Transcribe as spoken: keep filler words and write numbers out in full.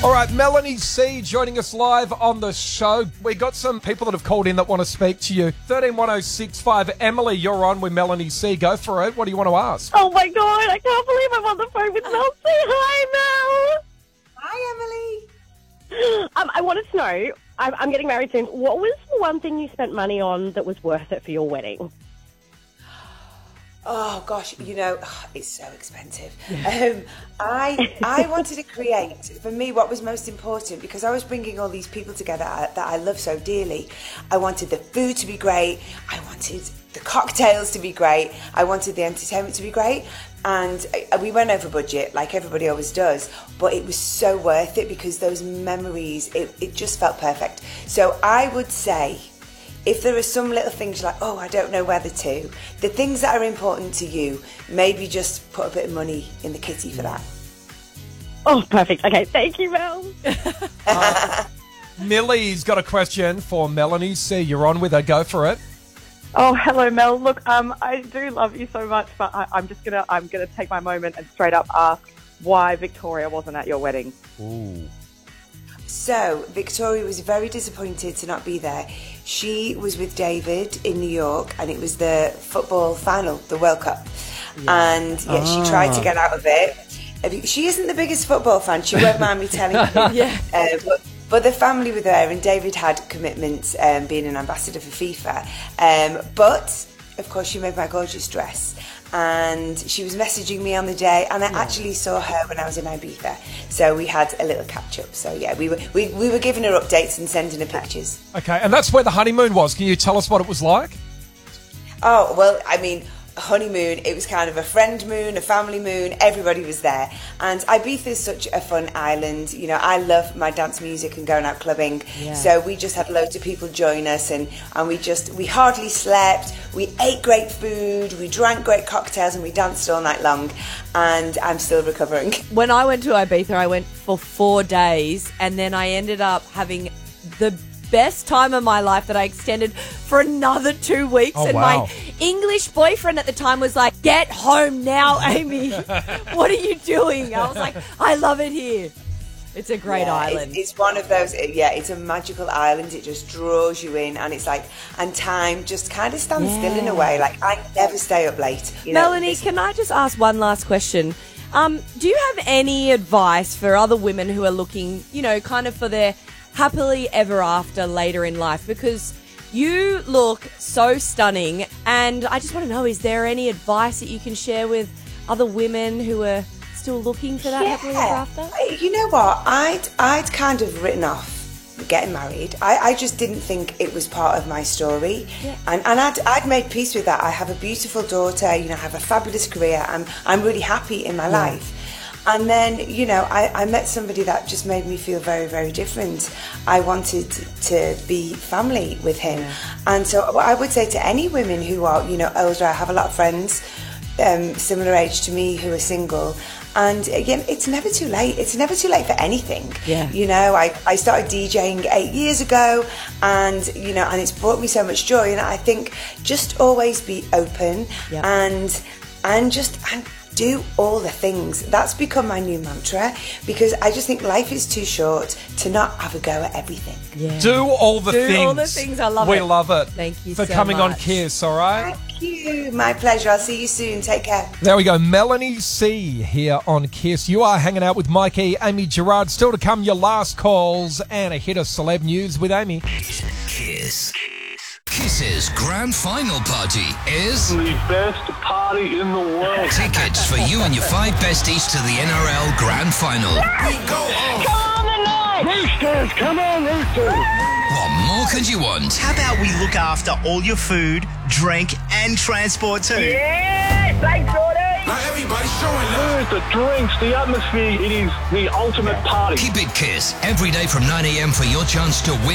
All right, Melanie C joining us live on the show. We got some people that have called in that want to speak to you. thirteen one oh six five. Emily, you're on with Melanie C. Go for it. What do you want to ask? Oh my God, I can't believe I'm on the phone with Mel C. Hi, Mel. Hi, Emily. Um, I wanted to know, I'm, I'm getting married soon. What was the one thing you spent money on that was worth it for your wedding? Oh gosh, you know, it's so expensive. Um, I I wanted to create, for me, what was most important, because I was bringing all these people together that I love so dearly. I wanted the food to be great. I wanted the cocktails to be great. I wanted the entertainment to be great. And we went over budget, like everybody always does, but it was so worth it because those memories, it, it just felt perfect. So I would say, if there are some little things like, oh, I don't know whether to, the things that are important to you, maybe just put a bit of money in the kitty for that. Oh, perfect. Okay, thank you, Mel. uh, Millie's got a question for Melanie C. You're on with her. Go for it. Oh, hello, Mel. Look, um, I do love you so much, but I, I'm just gonna, I'm gonna take my moment and straight up ask why Victoria wasn't at your wedding. Ooh. So, Victoria was very disappointed to not be there. She was with David in New York, and it was the football final, the World Cup. Yeah. And yeah, ah. she tried to get out of it. She isn't the biggest football fan, she won't mind me telling you. yeah. Uh, but, but the family were there, and David had commitments um, being an ambassador for FIFA. Um, but, of course, she made my gorgeous dress. And she was messaging me on the day, and I yeah. actually saw her when I was in Ibiza. So we had a little catch up. So yeah, we were we, we were giving her updates and sending her pictures. Okay, and that's where the honeymoon was. Can you tell us what it was like? Oh, well, I mean, honeymoon, it was kind of a friend moon, a family moon, everybody was there. And Ibiza is such a fun island. You know, I love my dance music and going out clubbing. Yeah. So we just had loads of people join us, and, and we just, we hardly slept, we ate great food, we drank great cocktails, and we danced all night long. And I'm still recovering. When I went to Ibiza, I went for four days, and then I ended up having the best time of my life that I extended for another two weeks. Oh, and wow. my English boyfriend at the time was like, "Get home now, Amy. What are you doing?" I was like, "I love it here. It's a great yeah, island." It's, it's one of those, yeah, it's a magical island. It just draws you in, and it's like, and time just kind of stands yeah. still in a way. Like, I never stay up late. You know, Melanie, can I just ask one last question? Um, do you have any advice for other women who are looking, you know, kind of for their happily ever after later in life? Because you look so stunning, and I just want to know, is there any advice that you can share with other women who are still looking for that yeah. happily ever after? You know what? I'd I'd kind of written off getting married. I, I just didn't think it was part of my story. Yeah. And, and I'd, I'd made peace with that. I have a beautiful daughter, you know, I have a fabulous career. I'm, I'm really happy in my yeah. life. And then, you know, I, I met somebody that just made me feel very, very different. I wanted to be family with him. Yeah. And so what I would say to any women who are, you know, older, I have a lot of friends um, similar age to me who are single. And again, it's never too late. It's never too late for anything. Yeah. You know, I, I started DJing eight years ago, and, you know, and it's brought me so much joy. And I think just always be open yep. and, and just, and do all the things. That's become my new mantra, because I just think life is too short to not have a go at everything. Yeah. Do all the Do things. all the things. I love we it. We love it. Thank you for so coming much. on Kiss, all right? Thank you. My pleasure. I'll see you soon. Take care. There we go. Melanie C here on Kiss. You are hanging out with Mikey, Amy Gerard. Still to come, your last calls and a hit of celeb news with Amy. Kiss. Kiss's grand final party is the best party in the world. Tickets for you and your five besties to the N R L grand final. We go on. Come on the night. Roosters, come on, Roosters. What more could you want? How about we look after all your food, drink, and transport too? Yeah, thanks, Jordy. Now everybody's showing love. The drinks, the atmosphere, it is the ultimate party. Keep it Kiss every day from nine a.m. for your chance to win